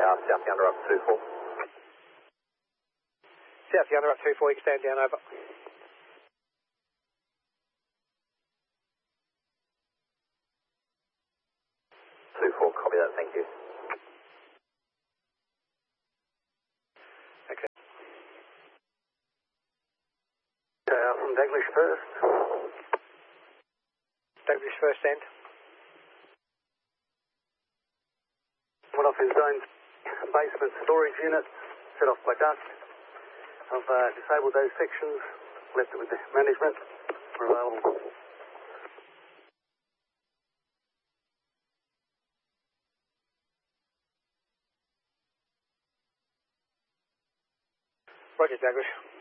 South Yonder up 24. South Yonder up 24, you can stand down, over. Copy that, thank you. Okay. From Daglish first. Daglish first end. Went off in zone basement storage unit, set off by dusk. I've disabled those sections, left it with the management. We're available. Roger, Daglish.